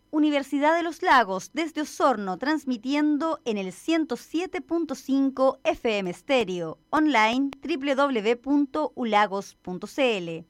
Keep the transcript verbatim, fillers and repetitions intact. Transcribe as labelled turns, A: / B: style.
A: Universidad de los Lagos, desde Osorno, transmitiendo en el ciento siete punto cinco F M Stereo, online doble u doble u doble u punto ulagos punto c l.